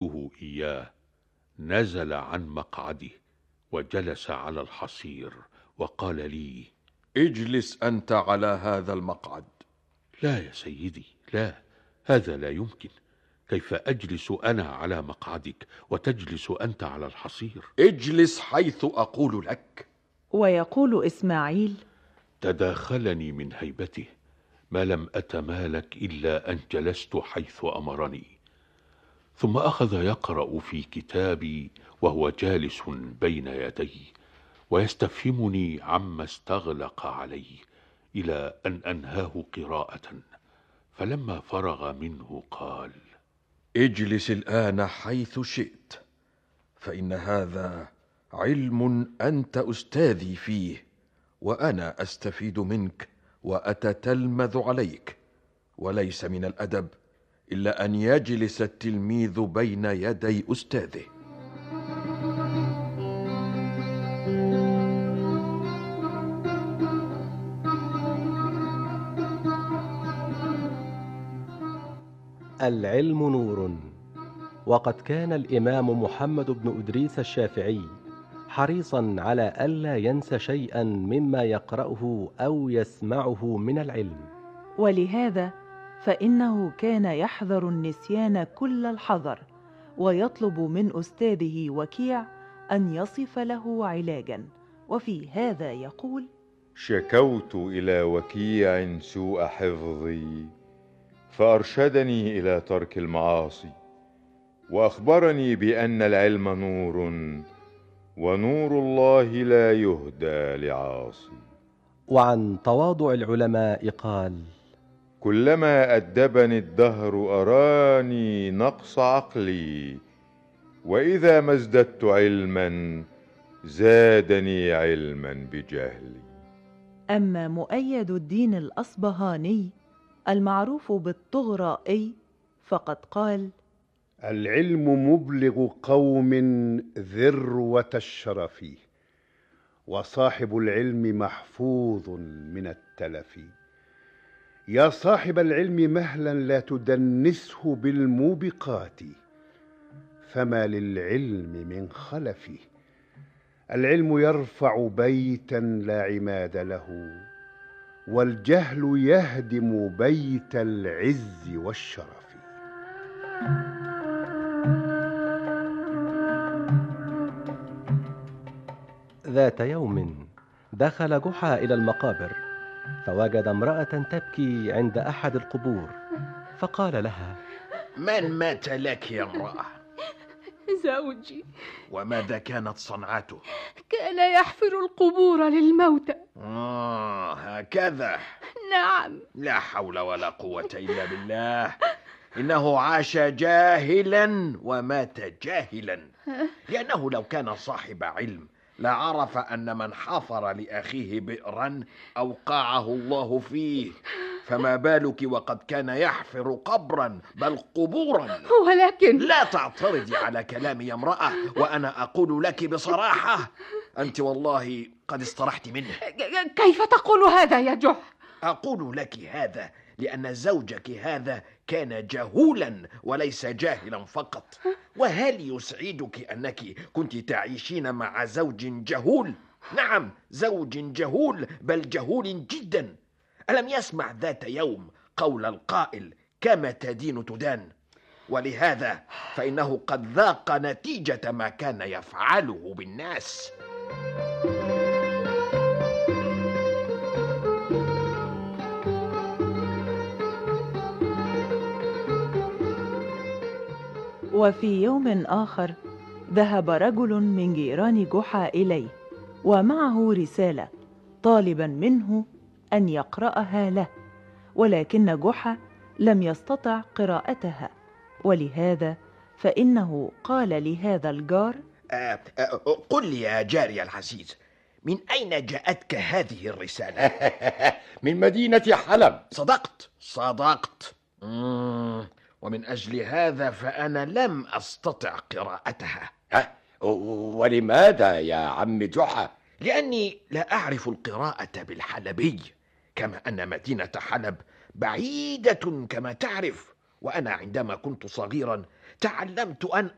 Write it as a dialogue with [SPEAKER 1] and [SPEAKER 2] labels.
[SPEAKER 1] سألته إياه نزل عن مقعده وجلس على الحصير وقال لي:
[SPEAKER 2] اجلس أنت على هذا المقعد.
[SPEAKER 1] لا يا سيدي، لا، هذا لا يمكن. كيف أجلس أنا على مقعدك وتجلس أنت على الحصير؟
[SPEAKER 2] اجلس حيث أقول لك.
[SPEAKER 3] ويقول إسماعيل:
[SPEAKER 1] تداخلني من هيبته ما لم أتمالك إلا أن جلست حيث أمرني. ثم أخذ يقرأ في كتابي وهو جالس بين يدي ويستفهمني عما استغلق علي إلى أن أنهاه قراءة. فلما فرغ منه قال:
[SPEAKER 2] اجلس الآن حيث شئت، فإن هذا علم أنت أستاذي فيه، وأنا أستفيد منك وأتتلمذ عليك، وليس من الأدب إلا أن يجلس التلميذ بين يدي أستاذه.
[SPEAKER 4] العلم نور. وقد كان الإمام محمد بن إدريس الشافعي حريصا على ألا ينسى شيئا مما يقرأه أو يسمعه من العلم،
[SPEAKER 3] ولهذا فإنه كان يحذر النسيان كل الحذر، ويطلب من أستاذه وكيع أن يصف له علاجا. وفي هذا يقول:
[SPEAKER 5] شكوت إلى وكيع سوء حفظي فأرشدني إلى ترك المعاصي، وأخبرني بأن العلم نور، ونور الله لا يهدى لعاصي.
[SPEAKER 4] وعن تواضع العلماء قال:
[SPEAKER 5] كلما أدبني الدهر أراني نقص عقلي، وإذا ما ازددت علما زادني علما بجهلي.
[SPEAKER 3] أما مؤيد الدين الأصبهاني المعروف بالطغرائي فقد قال:
[SPEAKER 6] العلم مبلغ قوم ذروة الشرف، وصاحب العلم محفوظ من التلف. يا صاحب العلم مهلا لا تدنسه بالموبقات، فما للعلم من خلف. العلم يرفع بيتا لا عماد له، والجهل يهدم بيت العز والشرف.
[SPEAKER 4] ذات يوم دخل جحا إلى المقابر، فوجد امرأة تبكي عند أحد القبور، فقال لها:
[SPEAKER 7] من مات لك يا امرأة؟
[SPEAKER 8] زوجي.
[SPEAKER 7] وماذا كانت صنعته؟
[SPEAKER 8] كان يحفر القبور للموتى.
[SPEAKER 7] هكذا.
[SPEAKER 8] نعم.
[SPEAKER 7] لا حول ولا قوة إلا بالله. إنه عاش جاهلا ومات جاهلا، لأنه لو كان صاحب علم لعرف أن من حفر لأخيه بئرا أوقعه الله فيه، فما بالك وقد كان يحفر قبرا بل قبورا.
[SPEAKER 8] ولكن
[SPEAKER 7] لا تعترضي على كلامي يا امرأة، وأنا أقول لك بصراحة أنت والله قد استرحت منه.
[SPEAKER 8] كيف تقول هذا يا جح؟
[SPEAKER 7] أقول لك هذا لأن زوجك هذا كان جهولا وليس جاهلا فقط. وهل يسعدك أنك كنت تعيشين مع زوج جهول؟ نعم، زوج جهول، بل جهول جدا. ألم يسمع ذات يوم قول القائل: كما تدين تدان؟ ولهذا فإنه قد ذاق نتيجة ما كان يفعله بالناس.
[SPEAKER 3] وفي يوم آخر ذهب رجل من جيران جحا إليه ومعه رسالة طالبا منه أن يقرأها له، ولكن جحا لم يستطع قراءتها، ولهذا فإنه قال لهذا الجار:
[SPEAKER 7] قل لي يا جاري العزيز، من أين جاءتك هذه الرسالة؟
[SPEAKER 2] من مدينة حلب.
[SPEAKER 7] صدقت. ومن أجل هذا فأنا لم أستطع قراءتها.
[SPEAKER 2] ولماذا يا عم جحا؟
[SPEAKER 7] لأني لا أعرف القراءة بالحلبي، كما أن مدينة حلب بعيدة كما تعرف. وأنا عندما كنت صغيرا تعلمت أن